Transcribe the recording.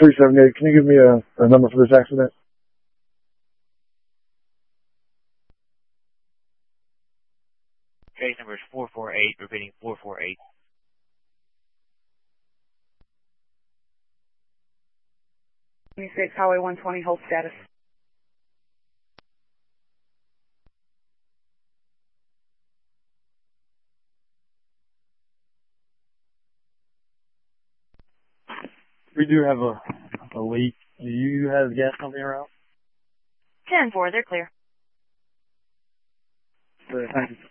378. Can you give me a number for this accident? Case number is 448, repeating 448. Highway 120, hold status. We do have a leak. Do you have gas company around? 10-4, they're clear. Thank you.